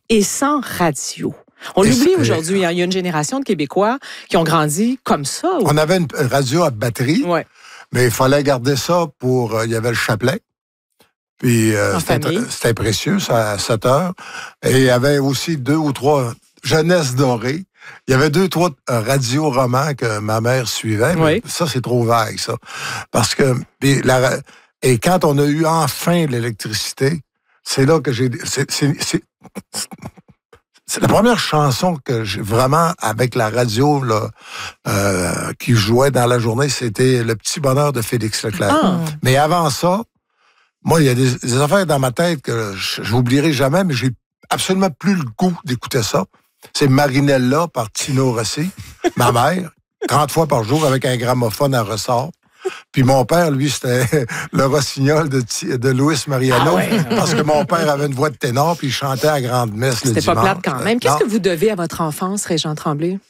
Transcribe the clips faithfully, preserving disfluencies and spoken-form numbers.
et sans radio. On Et l'oublie c'est- aujourd'hui. Hein. Il y a une génération de Québécois qui ont grandi comme ça. On avait une radio à batterie, Ouais. mais il fallait garder ça pour... euh, il y avait le chapelet. Puis euh, En c'était, famille. c'était précieux, ça, à sept heures. Et il y avait aussi deux ou trois Jeunesse dorée. Il y avait deux, trois euh, radios romans que ma mère suivait. Mais Oui. ça, c'est trop vague, ça. Parce que... puis la, et quand on a eu enfin l'électricité, c'est là que j'ai... C'est, c'est, c'est, c'est la première chanson que j'ai vraiment, avec la radio là, euh, qui jouait dans la journée, c'était Le Petit Bonheur de Félix Leclerc. Ah. Mais avant ça, moi, il y a des, des affaires dans ma tête que je n'oublierai jamais, mais j'ai absolument plus le goût d'écouter ça. C'est Marinella par Tino Rossi, ma mère, trente fois par jour avec un gramophone à ressort. Puis mon père, lui, c'était le rossignol de, de Louis Mariano, Ah ouais. parce que mon père avait une voix de ténor, puis il chantait à grande messe le C'était dimanche. pas plate quand même. Qu'est-ce Non. que vous devez à votre enfance, Régent Tremblay?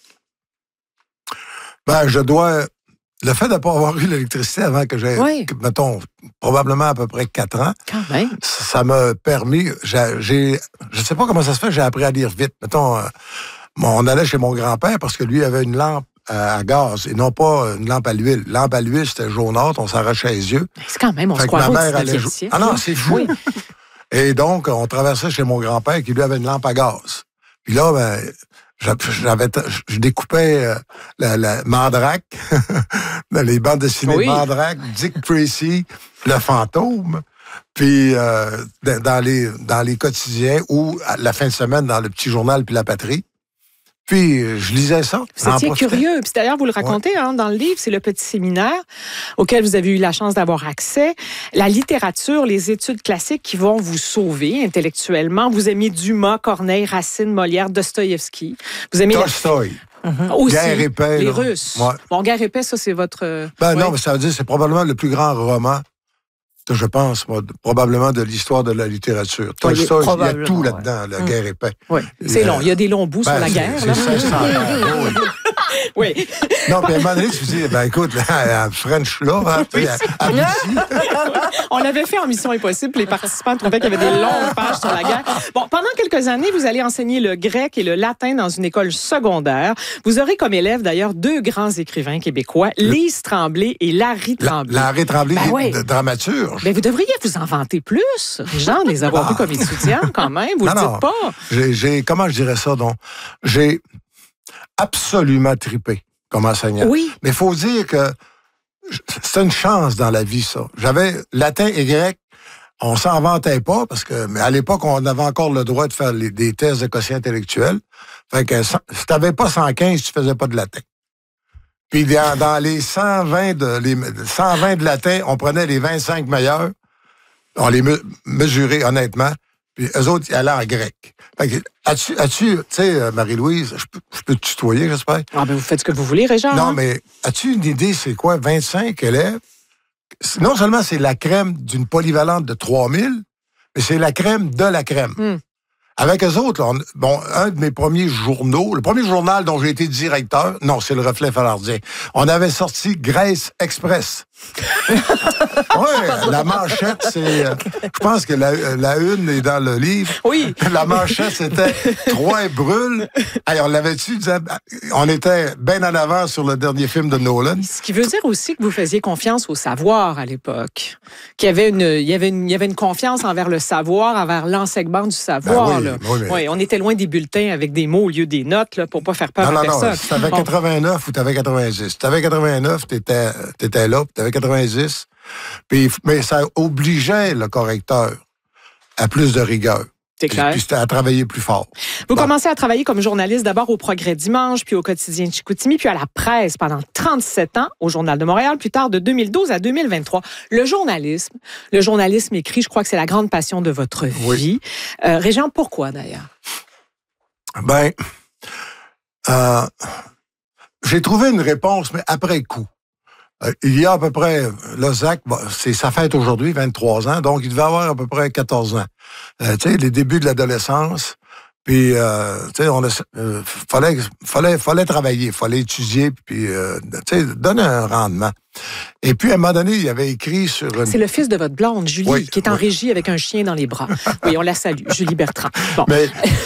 Ben, je dois... Le fait de ne pas avoir eu l'électricité avant que j'ai, Oui. que, mettons, probablement à peu près quatre ans, Quand même. ça m'a permis... J'ai, j'ai, je ne sais pas comment ça se fait, j'ai appris à lire vite. Mettons, euh, on allait chez mon grand-père parce que lui avait une lampe à gaz et non pas une lampe à l'huile. Lampe à l'huile, c'était jaunâtre, on s'arrachait les yeux. C'est quand même, on Fait se que ma croirait au mère allait dix-neuvième jou- siècle. Ah non, c'est fou. Oui. Et donc, on traversait chez mon grand-père qui, lui, avait une lampe à gaz. Puis là, ben, j'avais, je découpais euh, la, la Mandrake, les bandes dessinées Oui. Mandrake, Dick Tracy, Le Fantôme, puis euh, dans, les, dans les quotidiens ou à la fin de semaine dans le Petit Journal puis La Patrie. Puis, euh, je lisais ça. Vous j'en étiez profitais. curieux. Puis d'ailleurs, vous le racontez hein, dans le livre, c'est le petit séminaire auquel vous avez eu la chance d'avoir accès. La littérature, les études classiques qui vont vous sauver intellectuellement. Vous aimez Dumas, Corneille, Racine, Molière, Dostoïevski. Vous aimez Tolstoï. la... aussi Guerre et paix, les là. Russes. Ouais. Bon, Guerre et paix, ça, c'est votre... euh, Ben oui. non, mais ça veut dire que c'est probablement le plus grand roman, que je pense, moi, de- probablement de l'histoire de la littérature. Oui, Tolstoï, il y a probablement, tout ouais. là-dedans, la Hum. guerre et paix. Oui, c'est Euh, long. Il y a des longs bouts Ben, sur la c'est- guerre. c'est là. cinq cents ans, oui. Oui. Non, puis à un moment donné, tu te dis, ben écoute, là, à French là, hein, tu sais, à- à Bussy, On l'avait fait en Mission Impossible. Les participants trouvaient qu'il y avait des longues pages sur la guerre. Bon, pendant quelques années, vous allez enseigner le grec et le latin dans une école secondaire. Vous aurez comme élèves, d'ailleurs, deux grands écrivains québécois, Lise Tremblay et Larry la, Tremblay. Larry Tremblay, Ben ouais. de dramaturge. Mais vous devriez vous en vanter plus, Jean, de les avoir Ah. vus comme étudiants, quand même. Vous Non, le non. dites pas. J'ai, j'ai, comment je dirais ça, donc? J'ai absolument tripé comme enseignant. Oui. Mais il faut dire que c'est une chance dans la vie, ça. J'avais latin et grec, on s'en vantait pas, parce que mais à l'époque, on avait encore le droit de faire les- des tests de quotient intellectuel. Fait que si t'avais pas cent quinze, tu faisais pas de latin. Puis dans, dans les cent vingt de les cent vingt de latin, on prenait les vingt-cinq meilleurs, on les me- mesurait honnêtement, puis eux autres, ils allaient en grec. Fait que, as-tu, as-tu, tu sais, euh, Marie-Louise, je peux, je peux te tutoyer, j'espère? Ah, ben, vous faites ce que vous voulez, Régent. Non, hein? mais as-tu une idée, c'est quoi, vingt-cinq élèves? C'est- Non seulement c'est la crème d'une polyvalente de trois mille, mais c'est la crème de la crème. Hmm. Avec eux autres, là, on- bon, un de mes premiers journaux, le premier journal dont j'ai été directeur, non, c'est le Reflet Falardien. On avait sorti Grèce Express. Oui, la manchette, c'est... euh, je pense que la, la une est dans le livre. Oui. La manchette, c'était Troyes brûle. Hey, on l'avait-tu? On était bien en avant sur le dernier film de Nolan. Ce qui veut dire aussi que vous faisiez confiance au savoir à l'époque. Qu'il y avait une, il y avait une, il y avait une confiance envers le savoir, envers l'enseignement du savoir. Ben oui, là. oui, mais- Oui, on était loin des bulletins avec des mots au lieu des notes là, pour pas faire peur Non, à non, non. personne. Si t'avais Bon. quatre-vingt-neuf ou t'avais quatre-vingt-dix. Si t'avais quatre-vingt-neuf, t'étais, t'étais là, puis t'avais quatre-vingt-dix. Puis, mais ça obligeait le correcteur à plus de rigueur. C'est Puis, clair. puis c'était à travailler plus fort. Vous Bon. commencez à travailler comme journaliste d'abord au Progrès Dimanche, puis au Quotidien de Chicoutimi, puis à la presse pendant trente-sept ans au Journal de Montréal, plus tard de deux mille douze à deux mille vingt-trois. Le journalisme, le journalisme écrit, je crois que c'est la grande passion de votre vie. Oui. Euh, Régent, pourquoi d'ailleurs? Ben, euh, j'ai trouvé une réponse, mais après coup. Euh, il y a à peu près, là, Zach, bon, c'est sa fête aujourd'hui, vingt-trois ans, donc il devait avoir à peu près quatorze ans. Euh, tu sais, les débuts de l'adolescence, puis, euh, tu sais, on a, euh, fallait, fallait, fallait travailler, fallait étudier, puis, euh, tu sais, donner un rendement. Et puis, à un moment donné, il avait écrit sur une... C'est le fils de votre blonde, Julie, Oui, qui est en oui. régie avec un chien dans les bras. Oui, on la salue, Julie Bertrand. Bon. Mais